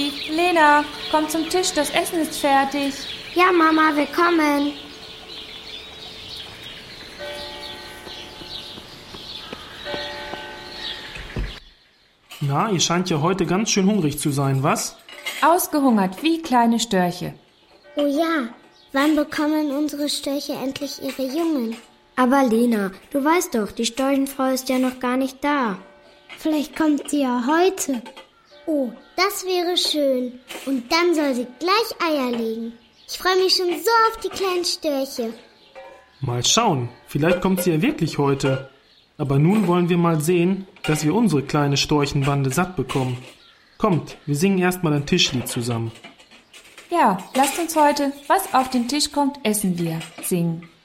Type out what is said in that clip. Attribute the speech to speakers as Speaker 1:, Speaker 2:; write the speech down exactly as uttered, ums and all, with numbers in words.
Speaker 1: Papi, Lena, komm zum Tisch, das Essen ist fertig.
Speaker 2: Ja, Mama, wir kommen.
Speaker 3: Na, ihr scheint ja heute ganz schön hungrig zu sein, was?
Speaker 1: Ausgehungert wie kleine Störche.
Speaker 2: Oh ja, wann bekommen unsere Störche endlich ihre Jungen?
Speaker 4: Aber Lena, du weißt doch, die Storchenfrau ist ja noch gar nicht da.
Speaker 2: Vielleicht kommt sie ja heute. Oh, das wäre schön. Und dann soll sie gleich Eier legen. Ich freue mich schon so auf die kleinen Störche.
Speaker 3: Mal schauen, vielleicht kommt sie ja wirklich heute. Aber nun wollen wir mal sehen, dass wir unsere kleine Storchenbande satt bekommen. Kommt, wir singen erstmal ein Tischlied zusammen.
Speaker 1: Ja, lasst uns heute, was auf den Tisch kommt, essen wir, singen.